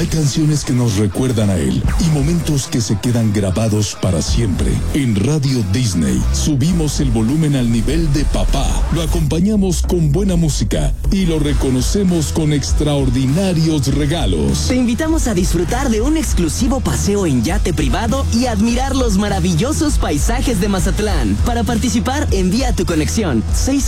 Hay canciones que nos recuerdan a él y momentos que se quedan grabados para siempre. En Radio Disney subimos el volumen al nivel de papá, lo acompañamos con buena música y lo reconocemos con extraordinarios regalos. Te invitamos a disfrutar de un exclusivo paseo en yate privado y admirar los maravillosos paisajes de Mazatlán. Para participar, envía tu conexión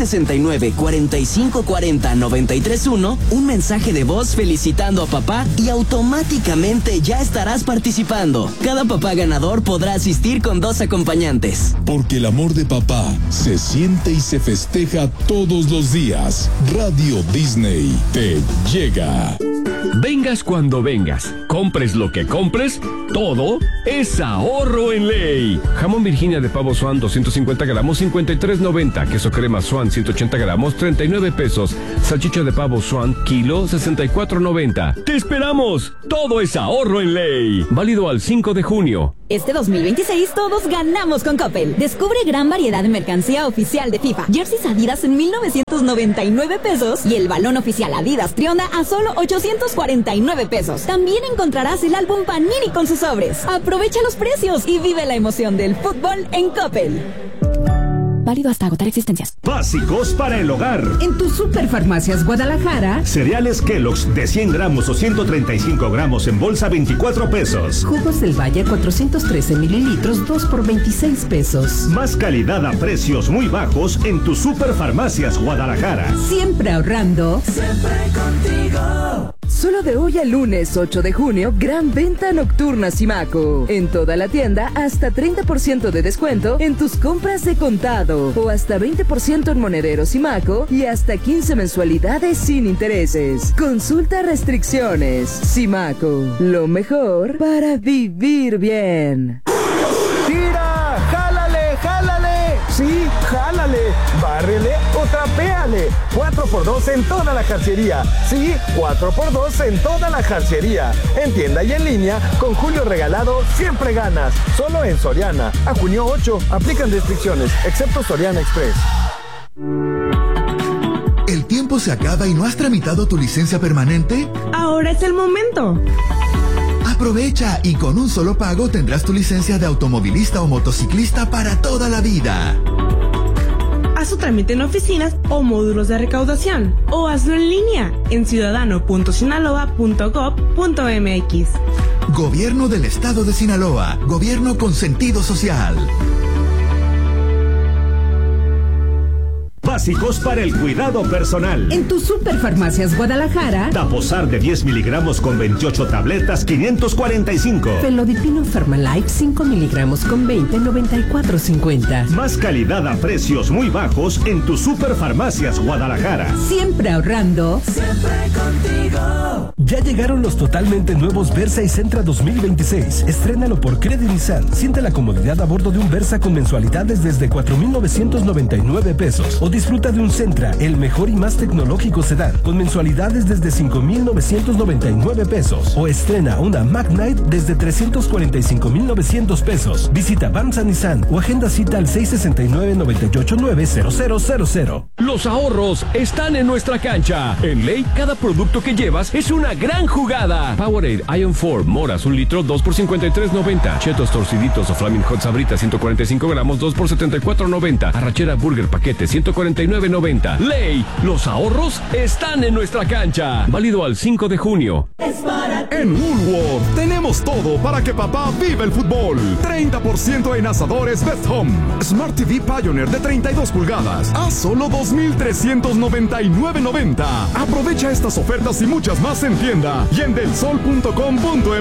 669-4540-931, un mensaje de voz felicitando a papá y automáticamente ya estarás participando. Cada papá ganador podrá asistir con 2 acompañantes. Porque el amor de papá se siente y se festeja todos los días. Radio Disney te llega. Vengas cuando vengas, compres lo que compres, todo es ahorro en ley. Jamón Virginia de pavo Swan 250 gramos 53.90, queso crema Swan 180 gramos 39 pesos, salchicha de pavo Swan kilo 64.90. ¡Te esperamos! Todo es ahorro en ley. Válido al 5 de junio. Este 2026 todos ganamos con Coppel. Descubre gran variedad de mercancía oficial de FIFA. Jerseys Adidas en 1,999 pesos y el balón oficial Adidas Trionda a solo 849 pesos. También encontrarás el álbum Panini con sus sobres. Aprovecha los precios y vive la emoción del fútbol en Coppel. Válido hasta agotar existencias. Básicos para el hogar. En tu Superfarmacias Guadalajara. Cereales Kellogg's de 100 gramos o 135 gramos en bolsa 24 pesos. Jugos del Valle 413 mililitros 2 por 26 pesos. Más calidad a precios muy bajos en tu Superfarmacias Guadalajara. Siempre ahorrando. Siempre contigo. Solo de hoy al lunes 8 de junio, gran venta nocturna Simaco. En toda la tienda, hasta 30% de descuento en tus compras de contado. O hasta 20% en monedero Simaco y hasta 15 mensualidades sin intereses. Consulta restricciones. Simaco, lo mejor para vivir bien. ¡Tira! ¡Jálale, jálale! Sí, jálale, bárrele o trapéale. 4x2 en toda la jarcería. Sí, 4x2 en toda la jarcería. En tienda y en línea, con Julio Regalado siempre ganas. Solo en Soriana. A junio 8, aplican restricciones, excepto Soriana Express. ¿El tiempo se acaba y no has tramitado tu licencia permanente? Ahora es el momento. Aprovecha y con un solo pago tendrás tu licencia de automovilista o motociclista para toda la vida. Haz su trámite en oficinas o módulos de recaudación o hazlo en línea en ciudadano.sinaloa.gov.mx. Gobierno del Estado de Sinaloa. Gobierno con sentido social. Básicos para el cuidado personal. En tu Superfarmacias Guadalajara. Taposar de 10 miligramos con 28 tabletas, 545. Felodipino Pharmalife 5 miligramos con 20, 94.50. Más calidad a precios muy bajos en tu Superfarmacias Guadalajara. Siempre ahorrando. Siempre contigo. Ya llegaron los totalmente nuevos Versa y Sentra 2026. Estrénalo por Credit Nissan. Siente la comodidad a bordo de un Versa con mensualidades desde 4,999 pesos. O disfruta de un Sentra, el mejor y más tecnológico sedán, con mensualidades desde 5,999 pesos. O estrena una Magnite desde 345,900 pesos. Visita Banza Nissan o agenda cita al 669-989-0000. Los ahorros están en nuestra cancha. En Ley, cada producto que llevas es una gran jugada. Powerade Ion 4, moras 1 litro, 2 por 53.90. Chetos torciditos o Flaming Hot Sabritas 145 gramos, 2 por 74.90. Arrachera Burger paquete 149.90. Ley, los ahorros están en nuestra cancha. Válido al 5 de junio. En Woolworth tenemos todo para que papá viva el fútbol. 30% en asadores Best Home. Smart TV Pioneer de 32 pulgadas a solo 2,399.90. Aprovecha estas ofertas y muchas más en tienda y en delsol.com.mx.